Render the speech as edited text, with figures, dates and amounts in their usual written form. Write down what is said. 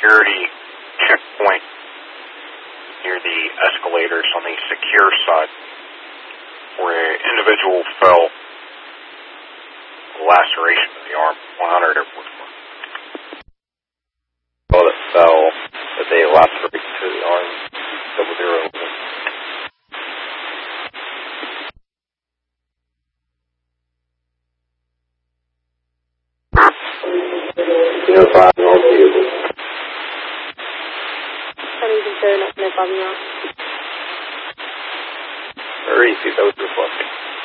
security checkpoint near the escalators on the secure side, where an individual fell, laceration of the arm, 100 Airport 4. Well, that fell, that they lacerated to the arm, 00. Very easy, that was reflecting.